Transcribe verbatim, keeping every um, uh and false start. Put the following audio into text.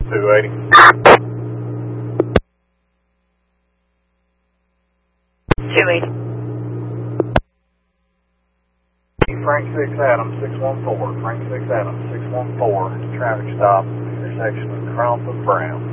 two eighty. two eighty. Frank six Adams, six one four. Frank six Adams, six one four. Traffic stop, intersection of Cromp and Brown.